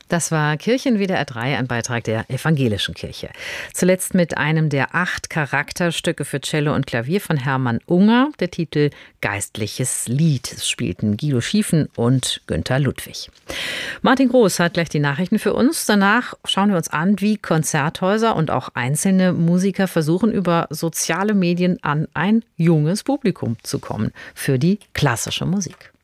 Das war Kirchen WDR 3, ein Beitrag der Evangelischen Kirche. Zuletzt mit einem der 8 Charakterstücke für Cello und Klavier von Hermann Unger. Der Titel Geistliches Lied. Es spielten Guido Schiefen und Günter Ludwig. Martin Groß hat gleich die Nachrichten für uns. Danach schauen wir uns an, wie Konzerthäuser und auch einzelne Musiker versuchen, über soziale Medien an ein junges Publikum zu kommen für die klassische Musik.